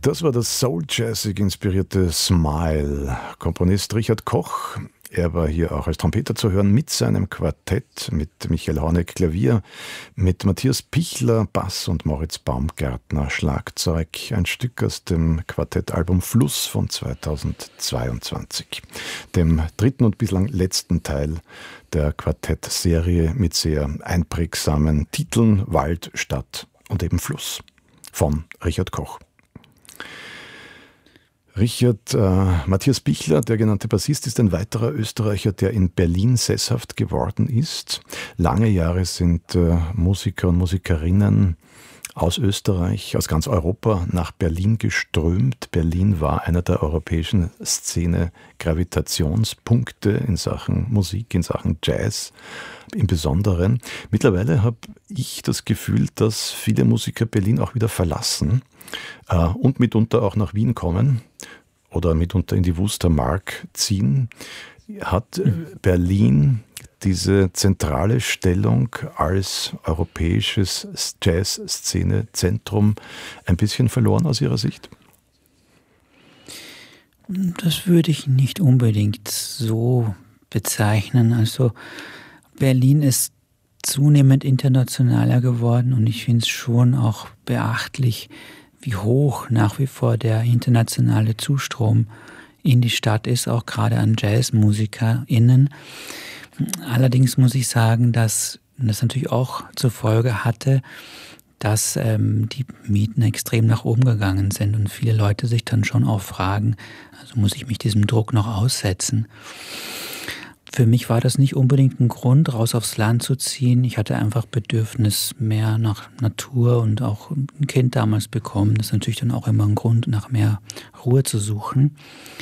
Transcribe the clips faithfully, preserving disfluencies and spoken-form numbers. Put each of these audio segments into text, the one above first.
Das war das Soul-Jazzig inspirierte Smile. Komponist Richard Koch, er war hier auch als Trompeter zu hören mit seinem Quartett, mit Michael Horneck Klavier, mit Matthias Pichler Bass und Moritz Baumgärtner Schlagzeug. Ein Stück aus dem Quartettalbum Fluss von zweitausendzweiundzwanzig, dem dritten und bislang letzten Teil der Quartettserie mit sehr einprägsamen Titeln Wald, Stadt und eben Fluss von Richard Koch. Richard äh, Matthias Pichler, der genannte Bassist, ist ein weiterer Österreicher, der in Berlin sesshaft geworden ist. Lange Jahre sind äh, Musiker und Musikerinnen aus Österreich, aus ganz Europa nach Berlin geströmt. Berlin war einer der europäischen Szene Gravitationspunkte in Sachen Musik, in Sachen Jazz im Besonderen. Mittlerweile habe ich das Gefühl, dass viele Musiker Berlin auch wieder verlassen äh, und mitunter auch nach Wien kommen oder mitunter in die Wustermark ziehen. Hat Berlin diese zentrale Stellung als europäisches Jazz-Szene-Zentrum ein bisschen verloren aus Ihrer Sicht? Das würde ich nicht unbedingt so bezeichnen. Also Berlin ist zunehmend internationaler geworden und ich finde es schon auch beachtlich, wie hoch nach wie vor der internationale Zustrom in die Stadt ist, auch gerade an JazzmusikerInnen. Allerdings muss ich sagen, dass das natürlich auch zur Folge hatte, dass ähm, die Mieten extrem nach oben gegangen sind und viele Leute sich dann schon auch fragen, also muss ich mich diesem Druck noch aussetzen? Für mich war das nicht unbedingt ein Grund, raus aufs Land zu ziehen. Ich hatte einfach Bedürfnis mehr nach Natur und auch ein Kind damals bekommen. Das ist natürlich dann auch immer ein Grund, nach mehr Ruhe zu suchen.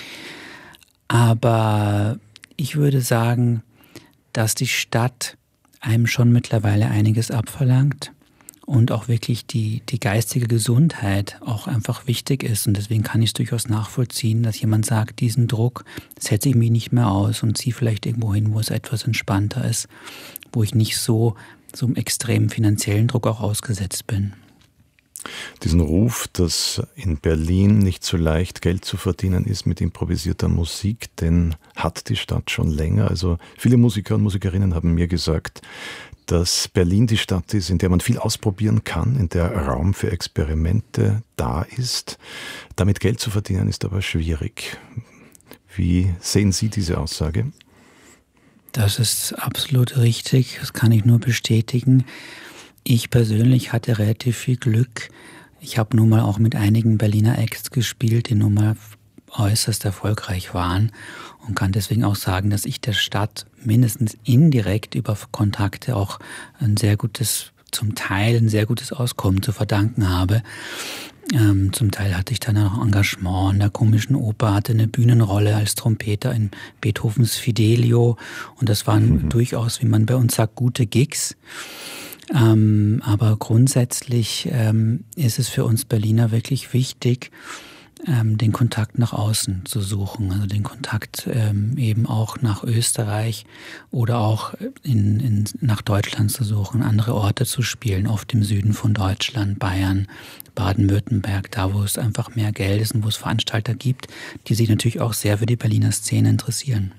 Aber ich würde sagen, dass die Stadt einem schon mittlerweile einiges abverlangt und auch wirklich die, die geistige Gesundheit auch einfach wichtig ist. Und deswegen kann ich es durchaus nachvollziehen, dass jemand sagt, diesen Druck setze ich mich nicht mehr aus und ziehe vielleicht irgendwo hin, wo es etwas entspannter ist, wo ich nicht so, so einem extremen finanziellen Druck auch ausgesetzt bin. Diesen Ruf, dass in Berlin nicht so leicht Geld zu verdienen ist mit improvisierter Musik, den hat die Stadt schon länger. Also viele Musiker und Musikerinnen haben mir gesagt, dass Berlin die Stadt ist, in der man viel ausprobieren kann, in der Raum für Experimente da ist. Damit Geld zu verdienen ist aber schwierig. Wie sehen Sie diese Aussage? Das ist absolut richtig, das kann ich nur bestätigen. Ich persönlich hatte relativ viel Glück. Ich habe nun mal auch mit einigen Berliner Acts gespielt, die nun mal äußerst erfolgreich waren und kann deswegen auch sagen, dass ich der Stadt mindestens indirekt über Kontakte auch ein sehr gutes, zum Teil ein sehr gutes Auskommen zu verdanken habe. Ähm, zum Teil hatte ich dann auch Engagement in der Komischen Oper, hatte eine Bühnenrolle als Trompeter in Beethovens Fidelio und das waren mhm. durchaus, wie man bei uns sagt, gute Gigs. Ähm, aber grundsätzlich ähm, ist es für uns Berliner wirklich wichtig, ähm, den Kontakt nach außen zu suchen, also den Kontakt ähm, eben auch nach Österreich oder auch in, in, nach Deutschland zu suchen, andere Orte zu spielen, oft im Süden von Deutschland, Bayern, Baden-Württemberg, da wo es einfach mehr Geld ist und wo es Veranstalter gibt, die sich natürlich auch sehr für die Berliner Szene interessieren.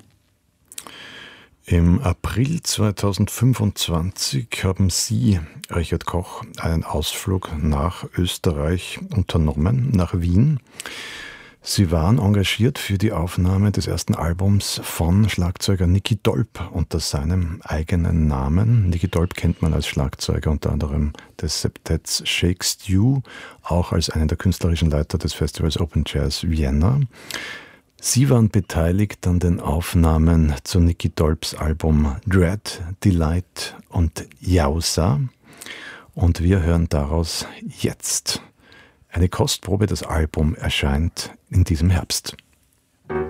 Im April zweitausendfünfundzwanzig haben Sie, Richard Koch, einen Ausflug nach Österreich unternommen, nach Wien. Sie waren engagiert für die Aufnahme des ersten Albums von Schlagzeuger Nicky Dolp unter seinem eigenen Namen. Nicky Dolp kennt man als Schlagzeuger unter anderem des Septetts Shake Stew, auch als einen der künstlerischen Leiter des Festivals Open Jazz Vienna. Sie waren beteiligt an den Aufnahmen zu Nicky Dolps Album Dread, Delight und Jausa. Und wir hören daraus jetzt eine Kostprobe. Das Album erscheint in diesem Herbst.